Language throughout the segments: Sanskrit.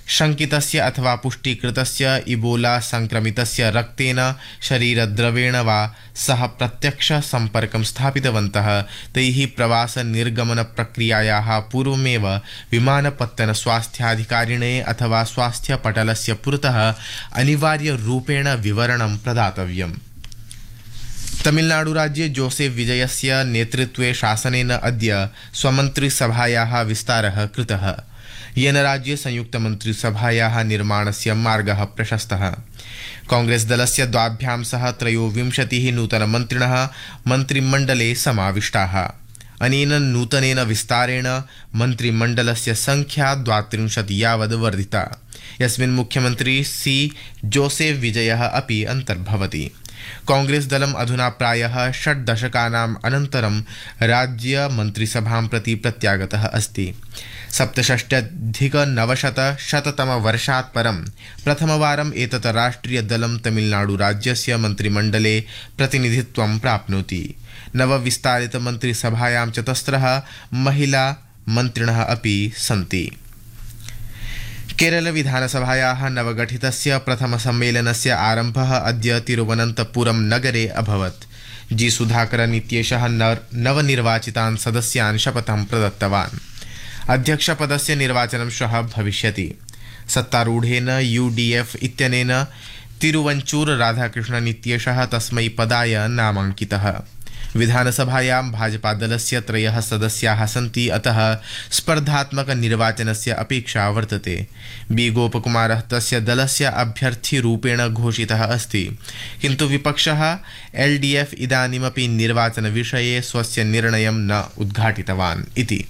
शंकितस्य अथवा पुष्टीकृतस्य इबोला संक्रमितस्य रक्तेन शरीरद्रवेण वा सह प्रत्यक्ष संपर्कं स्थापितवन्तः तैः प्रवास निर्गमन प्रक्रियायाः पूर्वमेव विमानपत्तन स्वास्थ्याधिकारिणे अथवा स्वास्थ्यपटलस्य पुरतः अनिवार्यरूपेण विवरणं प्रदातव्यम्। तमिलनाडुराज्ये जोसेफ विजयस्य नेतृत्वे शासनेन अद्य स्वमन्त्रिसभायाः विस्तारः कृतः, येन राज्ये संयुक्तमन्त्रिसभायाः निर्माणस्य मार्गः प्रशस्तः। कांग्रेस दलस्य द्वाभ्यां सह 23 नूतनमन्त्रिणः मन्त्रिमण्डले समाविष्टाः। अनेन नूतनेन विस्तारेण मन्त्रिमण्डलस्य संख्या 32 यावद् वर्धिता, यस्मिन् मुख्यमन्त्री सी जोसेफ विजयः अपि अन्तर्भवति। कांग्रेस दलम् अधुना प्रायः 6 दशकानाम् अनन्तरं राज्य मन्त्रिसभां प्रति प्रत्यागतः अस्ति। 67-900 परं प्रथमवारम् एतत् राष्ट्रियदलं तमिलनाडुराज्यस्य मन्त्रिमण्डले प्रतिनिधित्वं प्राप्नोति। नवविस्तारितमन्त्रिसभायां 4 महिला मन्त्रिणः अपि सन्ति। केरल विधानसभायाः नवगठितस्य प्रथमसम्मेलनस्य आरम्भः अद्य तिरुवनन्तपुरं नगरे अभवत्। जी सुधाकरन् इत्येषः नवनिर्वाचितान् सदस्यान् शपथं प्रदत्तवान्। अध्यक्षपदस्य निर्वाचनं श्वः भविष्यति। सत्तारूढेन UDF इत्यनेन तिरुवञ्चूर राधाकृष्णन् इत्येषः तस्मै पदाय नामाङ्कितः। विधानसभायां भाजपादलस्य 3 सदस्याः सन्ति, अतः स्पर्धात्मकनिर्वाचनस्य अपेक्षा वर्तते। बी गोपकुमारः तस्य दलस्य अभ्यर्थीरूपेण घोषितः अस्ति, किन्तु विपक्षः LDF इदानीमपि निर्वाचनविषये स्वस्य निर्णयं न उद्घाटितवान् इति।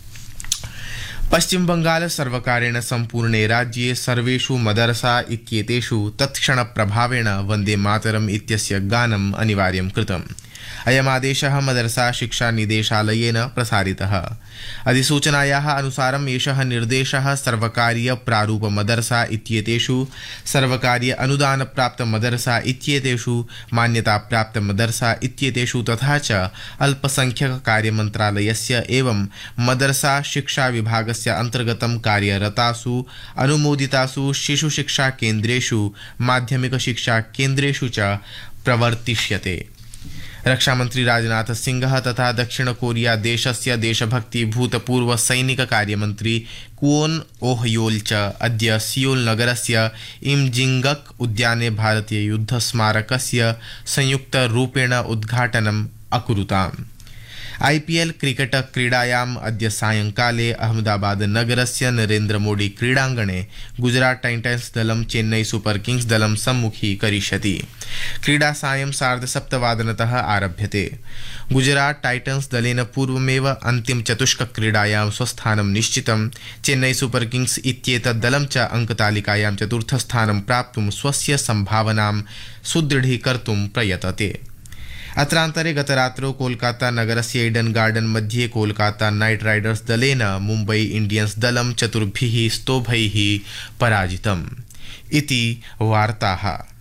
पश्चिमबंगाल सर्वकारेण सम्पूर्णे राज्ये सर्वेषु मदरसा इत्येतेषु तत्क्षणप्रभावेण वन्दे मातरम् इत्यस्य गानम् अनिवार्यं कृतम्। अयमादेशः मदरसा शिक्षा निदेशालयेन प्रसारितः। अधिसूचनायाः अनुसारम् एषः निर्देशः सर्वकारीय प्रारूप मदरसा इत्येतेषु, सर्वकारीय अनुदानप्राप्त मदरसा इत्येतेषु, मान्यताप्राप्त मदरसा इत्येतेषु तथा च अल्पसंख्यक कार्यमन्त्रालयस्य एवं मदरसा शिक्षा विभागस्य अन्तर्गतं कार्यरतासु अनुमोदितासु शिशुशिक्षा केन्द्रेषु, माध्यमिक शिक्षा केन्द्रेषु च प्रवर्तिष्यते। रक्षामंत्री राजनाथ सिंह तथा दक्षिण कोरिया देशस्य देशभक्ति भूतपूर्व सैनिक कार्यमंत्री क्वोन ओहयोल च अद्य सियोल नगरस्य इमजिंगक उद्याने भारतीय युद्ध स्मारकस्य संयुक्त रूपेण उद्घाटनम् अकुरुताम्। IPL क्रिकेट क्रीडायाम् अद्य सायंकाले अहमदाबाद नगरस्य नरेन्द्र मोदी क्रीडाङ्गणे गुजरात टाइटन्स दलं चेन्नई सुपर किंग्स दलं सम्मुखीकरिष्यति। क्रीडा सायं 7:30 आरभ्यते। गुजरात टाइटन्स दलेन पूर्वमेव अन्तिम चतुष्क क्रीडायां स्वस्थानं निश्चितं। चेन्नई सुपर किंग्स इत्येतत् दलं च अंकतालिकायां 4th स्थानं प्राप्तुं स्वस्य सम्भावनां सुदृढीकर्तुं प्रयतते। अत्रान्तरे गतरात्रौ कोलकाता नगरस्य ईडन गार्डन मध्ये कोलकाता नाइट राइडर्स दलेन मुम्बई इंडियंस दलं 4 स्तोभैः पराजितम् इति वार्ताः।